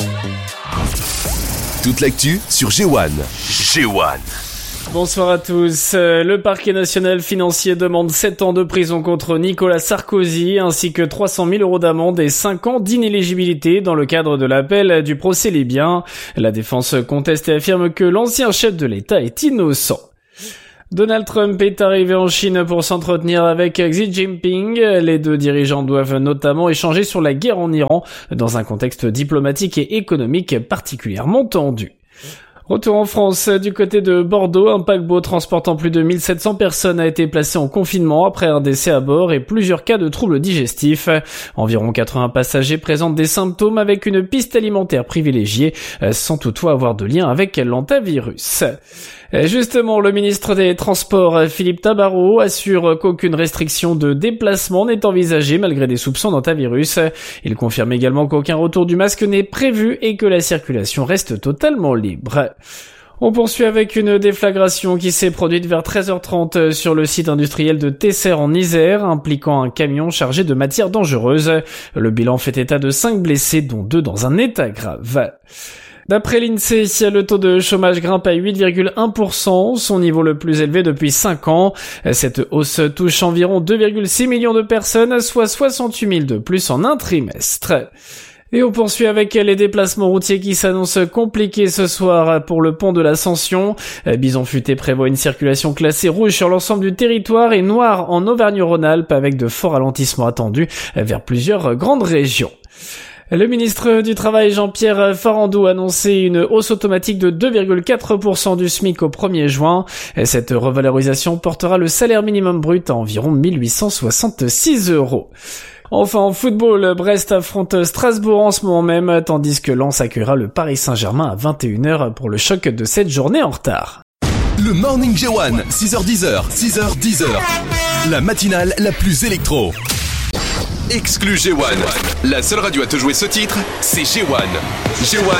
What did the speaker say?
Toute l'actu sur G1. G1. Bonsoir à tous. Le parquet national financier demande 7 ans de prison contre Nicolas Sarkozy ainsi que 300 000 € d'amende et 5 ans d'inéligibilité dans le cadre de l'appel du procès libyen. La défense conteste et affirme que l'ancien chef de l'État est innocent. Donald Trump est arrivé en Chine pour s'entretenir avec Xi Jinping. Les deux dirigeants doivent notamment échanger sur la guerre en Iran dans un contexte diplomatique et économique particulièrement tendu. Retour en France, du côté de Bordeaux, un paquebot transportant plus de 1700 personnes a été placé en confinement après un décès à bord et plusieurs cas de troubles digestifs. Environ 80 passagers présentent des symptômes avec une piste alimentaire privilégiée, sans toutefois avoir de lien avec l'hantavirus. Justement, le ministre des Transports, Philippe Tabarot, assure qu'aucune restriction de déplacement n'est envisagée malgré des soupçons d'hantavirus. Il confirme également qu'aucun retour du masque n'est prévu et que la circulation reste totalement libre. On poursuit avec une déflagration qui s'est produite vers 13h30 sur le site industriel de Tesser en Isère, impliquant un camion chargé de matières dangereuses. Le bilan fait état de 5 blessés, dont 2 dans un état grave. D'après l'INSEE, le taux de chômage grimpe à 8,1%, son niveau le plus élevé depuis 5 ans. Cette hausse touche environ 2,6 millions de personnes, soit 68 000 de plus en un trimestre. Et on poursuit avec les déplacements routiers qui s'annoncent compliqués ce soir pour le pont de l'Ascension. Bison Futé prévoit une circulation classée rouge sur l'ensemble du territoire et noire en Auvergne-Rhône-Alpes avec de forts ralentissements attendus vers plusieurs grandes régions. Le ministre du Travail Jean-Pierre Farandou a annoncé une hausse automatique de 2,4% du SMIC au 1er juin. Cette revalorisation portera le salaire minimum brut à environ 1866 €. Enfin, en football, Brest affronte Strasbourg en ce moment même, tandis que Lens accueillera le Paris Saint-Germain à 21h pour le choc de cette journée en retard. Le Morning G1, 6h10, 6h10. La matinale la plus électro. Exclu G1. La seule radio à te jouer ce titre, c'est G1. G1